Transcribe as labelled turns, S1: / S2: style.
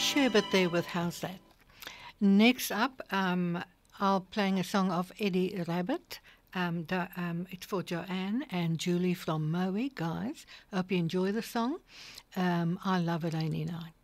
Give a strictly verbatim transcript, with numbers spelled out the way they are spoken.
S1: Sherbet there with How's That. Next up, um, I'll playing a song of Eddie Rabbit. Um, the, um, it's for Joanne and Julie from Maui, guys. Hope you enjoy the song. Um, I love it, ain't I?